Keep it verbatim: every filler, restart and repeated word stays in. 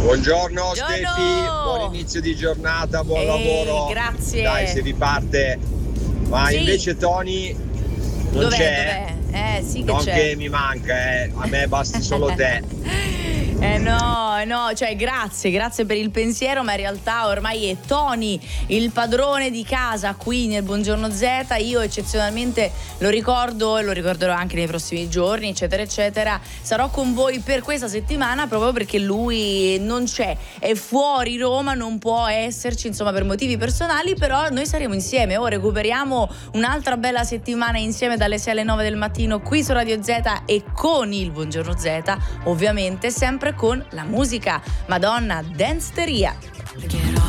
Buongiorno, Buongiorno. Stefi, buon inizio di giornata, buon Ehi, lavoro. grazie. Dai, si riparte. Ma Sì. invece Tony non Dov'è? c'è. Dov'è? Eh sì che Non c'è. che mi manca, eh. A me basti solo te. Eh no, no, cioè grazie, grazie per il pensiero, ma in realtà ormai è Tony il padrone di casa qui nel Buongiorno Z. Io eccezionalmente lo ricordo e lo ricorderò anche nei prossimi giorni, eccetera eccetera. Sarò con voi per questa settimana proprio perché lui non c'è, è fuori Roma, non può esserci, insomma, per motivi personali, però noi saremo insieme. Ora recuperiamo un'altra bella settimana insieme dalle sei alle nove del mattino qui su Radio Z e con il Buongiorno Z, ovviamente sempre con la musica. Madonna, Danceteria.